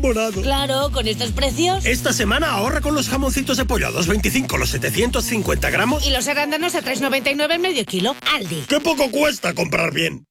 Morado. Claro, con estos precios. Esta semana ahorra con los jamoncitos de pollo a 2,25 los 750 gramos. Y los arándanos a 3,99 el medio kilo. Aldi. ¡Qué poco cuesta comprar bien!